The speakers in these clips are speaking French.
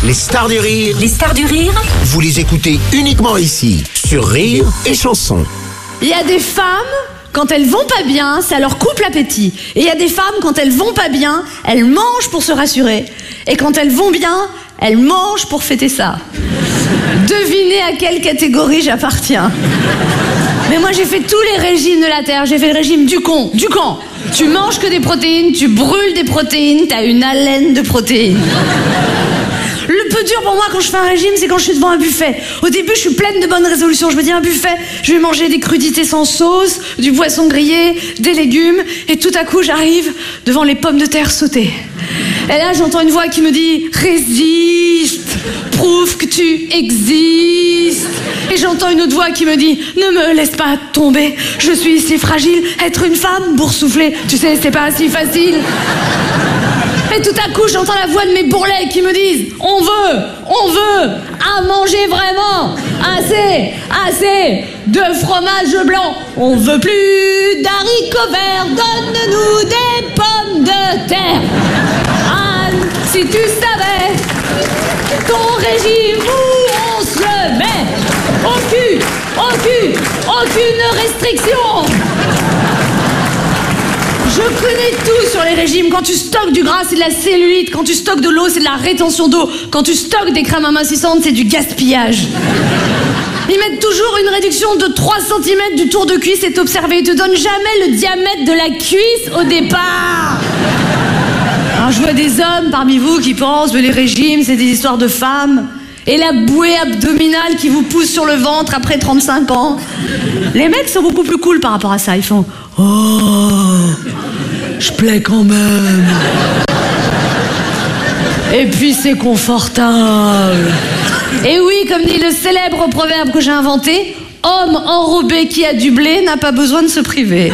Les stars du rire, Les stars du rire, vous les écoutez uniquement ici, sur Rire et Chanson. Il y a des femmes, quand elles vont pas bien, ça leur coupe l'appétit. Et il y a des femmes, quand elles vont pas bien, elles mangent pour se rassurer. Et quand elles vont bien, elles mangent pour fêter ça. Devinez à quelle catégorie j'appartiens. Mais moi j'ai fait tous les régimes de la Terre. J'ai fait le régime du camp. Tu manges que des protéines, tu brûles des protéines, t'as une haleine de protéines. Le peu dur pour moi quand je fais un régime, c'est quand je suis devant un buffet. Au début, je suis pleine de bonnes résolutions. Je me dis, un buffet, je vais manger des crudités sans sauce, du poisson grillé, des légumes. Et tout à coup, j'arrive devant les pommes de terre sautées. Et là, j'entends une voix qui me dit, résiste, prouve que tu existes. Et j'entends une autre voix qui me dit, ne me laisse pas tomber. Je suis si fragile. Être une femme, boursouflée, tu sais, c'est pas si facile. Et tout à coup, j'entends la voix de mes bourrelets qui me disent « On veut, à manger vraiment, assez de fromage blanc. On veut plus d'haricots verts, donne-nous des pommes de terre. Anne, si tu savais ton régime où on se le met, aucune restriction. » Je connais tout sur les régimes. Quand tu stockes du gras, c'est de la cellulite. Quand tu stockes de l'eau, c'est de la rétention d'eau. Quand tu stockes des crèmes amincissantes, c'est du gaspillage. Ils mettent toujours une réduction de 3 cm du tour de cuisse, c'est observé. Ils te donnent jamais le diamètre de la cuisse au départ. Alors je vois des hommes parmi vous qui pensent que les régimes, c'est des histoires de femmes. Et la bouée abdominale qui vous pousse sur le ventre après 35 ans. Les mecs sont beaucoup plus cool par rapport à ça. Ils font « Oh, je plais quand même. Et puis c'est confortable. » Et oui, comme dit le célèbre proverbe que j'ai inventé, homme enrobé qui a du blé n'a pas besoin de se priver.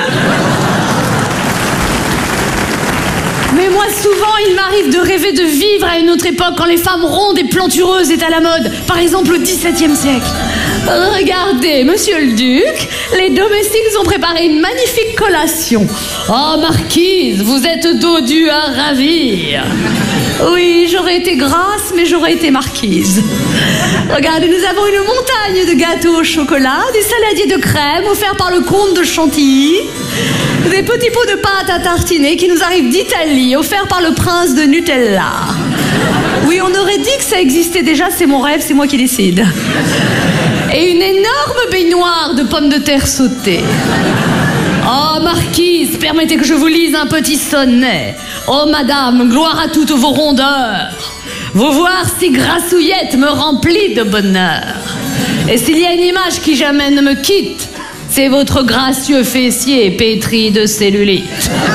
Mais moi, souvent, il m'arrive de rêver de vivre à une autre époque, quand les femmes rondes et plantureuses étaient à la mode. Par exemple, au XVIIe siècle. Regardez, monsieur le duc, les domestiques ont préparé une magnifique collation. Oh, marquise, vous êtes dodue à ravir. Oui, j'aurais été grasse, mais j'aurais été marquise. Regardez, nous avons une montagne de gâteaux au chocolat, des saladiers de crème offerts par le comte de Chantilly, des petits pots de pâte à tartiner qui nous arrivent d'Italie, offerts par le prince de Nutella. Oui, on aurait dit que ça existait déjà, c'est mon rêve, c'est moi qui décide. Et une énorme baignoire de pommes de terre sautées. Oh, marquise, permettez que je vous lise un petit sonnet. Oh, madame, gloire à toutes vos rondeurs. Vous voir si grassouillette me remplit de bonheur. Et s'il y a une image qui jamais ne me quitte, c'est votre gracieux fessier pétri de cellulite.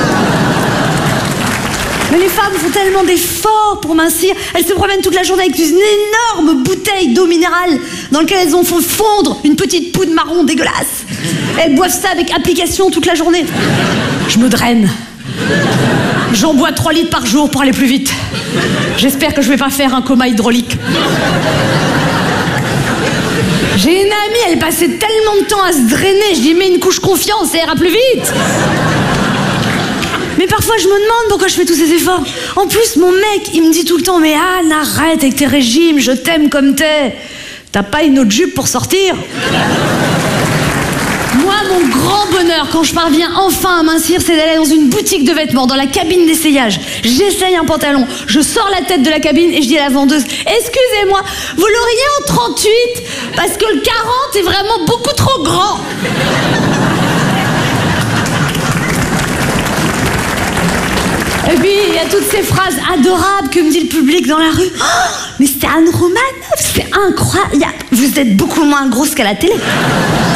Mais les femmes font tellement d'efforts pour mincir. Elles se promènent toute la journée avec une énorme bouteille d'eau minérale dans laquelle elles ont fait fondre une petite poudre marron dégueulasse. Elles boivent ça avec application toute la journée. Je me draine. J'en bois 3 litres par jour pour aller plus vite. J'espère que je vais pas faire un coma hydraulique. J'ai une amie, elle passait tellement de temps à se drainer. Je dis, mets une couche confiance, ça ira plus vite. Mais parfois, je me demande pourquoi je fais tous ces efforts. En plus, mon mec, il me dit tout le temps, mais Anne, arrête avec tes régimes, je t'aime comme t'es. T'as pas une autre jupe pour sortir? Moi, mon grand bonheur, quand je parviens enfin à mincir, c'est d'aller dans une boutique de vêtements, dans la cabine d'essayage. J'essaye un pantalon, je sors la tête de la cabine et je dis à la vendeuse, excusez-moi, vous l'auriez en 38? Parce que le 40 est vraiment beaucoup trop grand. Et puis, il y a toutes ces phrases adorables que me dit le public dans la rue. Oh, mais c'est Anne Romanoff, c'est incroyable. Vous êtes beaucoup moins grosse qu'à la télé.